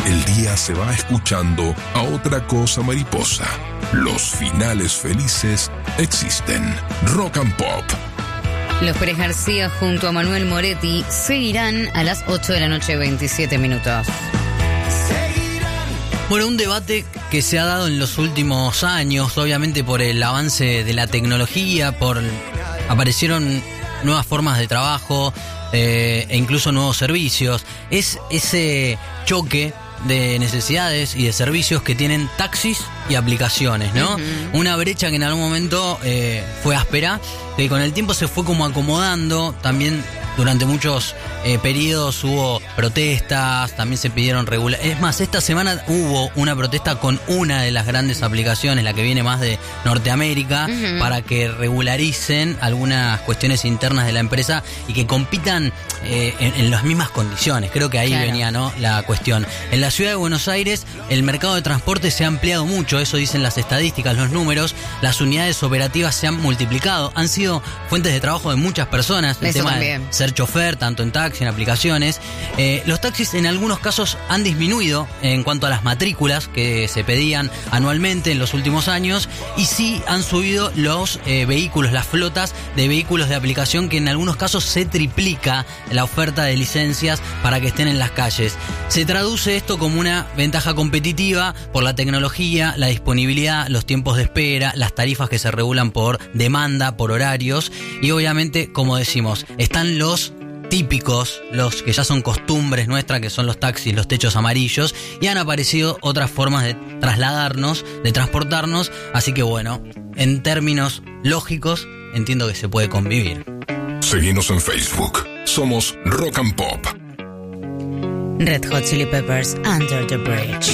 el día se va escuchando a otra cosa mariposa. Los finales felices existen. Rock and Pop. Los Pérez García junto a Manuel Moretti seguirán a las 8 de la noche, 27 minutos. Bueno, un debate que se ha dado en los últimos años, obviamente por el avance de la tecnología, aparecieron nuevas formas de trabajo e incluso nuevos servicios. Es ese choque de necesidades y de servicios que tienen taxis y aplicaciones, ¿no? Uh-huh. Una brecha que en algún momento fue áspera, que con el tiempo se fue como acomodando. También durante muchos periodos hubo protestas, también se pidieron regular. Es más, esta semana hubo una protesta con una de las grandes aplicaciones, la que viene más de Norteamérica, uh-huh, para que regularicen algunas cuestiones internas de la empresa y que compitan en las mismas condiciones. Creo que ahí venía, ¿no?, la cuestión. En la ciudad de Buenos Aires el mercado de transporte se ha ampliado mucho, eso dicen las estadísticas, los números. Las unidades operativas se han multiplicado, han sido fuentes de trabajo de muchas personas. El tema también de ser chofer, tanto en taxi, en aplicaciones. Los taxis en algunos casos han disminuido en cuanto a las matrículas que se pedían anualmente en los últimos años, y sí han subido los vehículos, las flotas de vehículos de aplicación, que en algunos casos se triplica la oferta de licencias para que estén en las calles. Se traduce esto como una ventaja competitiva por la tecnología, la disponibilidad, los tiempos de espera, las tarifas que se regulan por demanda, por horarios, y obviamente, como decimos, están los típicos, los que ya son costumbres nuestras, que son los taxis, los techos amarillos, y han aparecido otras formas de trasladarnos, de transportarnos, así que bueno, en términos lógicos, entiendo que se puede convivir. Seguinos en Facebook, somos Rock and Pop. Red Hot Chili Peppers, Under the Bridge.